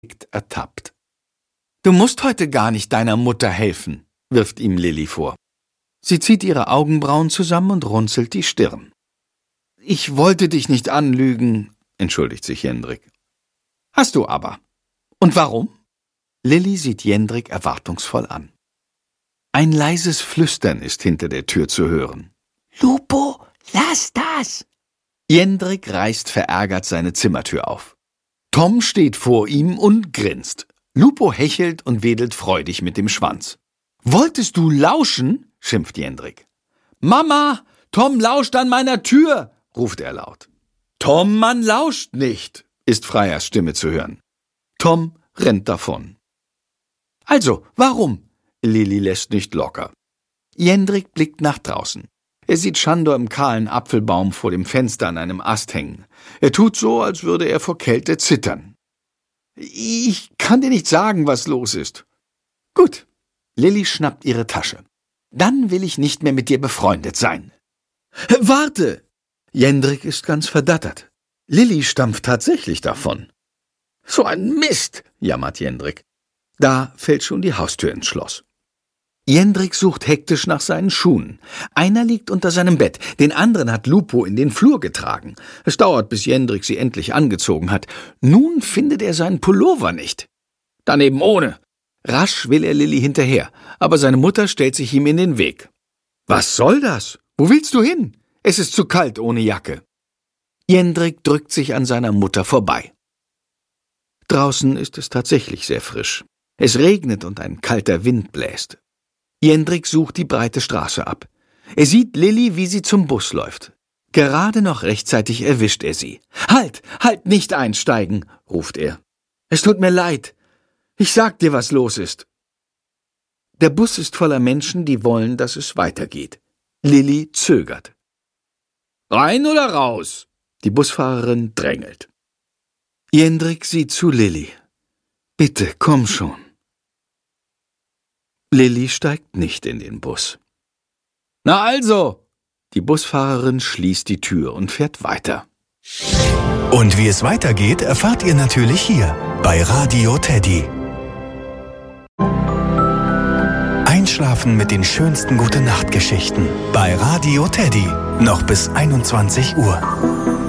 ertappt. »Du musst heute gar nicht deiner Mutter helfen«, wirft ihm Lilli vor. Sie zieht ihre Augenbrauen zusammen und runzelt die Stirn. »Ich wollte dich nicht anlügen«, entschuldigt sich Jendrik. »Hast du aber. Und warum?« Lilli sieht Jendrik erwartungsvoll an. Ein leises Flüstern ist hinter der Tür zu hören. »Lupo, lass das!« Jendrik reißt verärgert seine Zimmertür auf. Tom steht vor ihm und grinst. Lupo hechelt und wedelt freudig mit dem Schwanz. »Wolltest du lauschen?« schimpft Jendrik. »Mama, Tom lauscht an meiner Tür«, ruft er laut. »Tom, man lauscht nicht«, ist Freiers Stimme zu hören. Tom rennt davon. »Also, warum?« Lilli lässt nicht locker. Jendrik blickt nach draußen. Er sieht Schandor im kahlen Apfelbaum vor dem Fenster an einem Ast hängen. Er tut so, als würde er vor Kälte zittern. »Ich kann dir nicht sagen, was los ist.« »Gut.« Lilli schnappt ihre Tasche. »Dann will ich nicht mehr mit dir befreundet sein.« »Warte!« Jendrik ist ganz verdattert. Lilli stampft tatsächlich davon. »So ein Mist«, jammert Jendrik. Da fällt schon die Haustür ins Schloss. Jendrik sucht hektisch nach seinen Schuhen. Einer liegt unter seinem Bett, den anderen hat Lupo in den Flur getragen. Es dauert, bis Jendrik sie endlich angezogen hat. Nun findet er seinen Pullover nicht. »Daneben ohne!« Rasch will er Lilli hinterher, aber seine Mutter stellt sich ihm in den Weg. »Was soll das? Wo willst du hin? Es ist zu kalt ohne Jacke.« Jendrik drückt sich an seiner Mutter vorbei. Draußen ist es tatsächlich sehr frisch. Es regnet und ein kalter Wind bläst. Jendrik sucht die breite Straße ab. Er sieht Lilli, wie sie zum Bus läuft. Gerade noch rechtzeitig erwischt er sie. »Halt, halt, nicht einsteigen«, ruft er. »Es tut mir leid. Ich sag dir, was los ist.« Der Bus ist voller Menschen, die wollen, dass es weitergeht. Lilli zögert. »Rein oder raus?« Die Busfahrerin drängelt. Jendrik sieht zu Lilli. »Bitte, komm schon.« Lilli steigt nicht in den Bus. »Na also!« Die Busfahrerin schließt die Tür und fährt weiter. Und wie es weitergeht, erfahrt ihr natürlich hier bei Radio Teddy. Einschlafen mit den schönsten Gute-Nacht-Geschichten bei Radio Teddy. Noch bis 21 Uhr.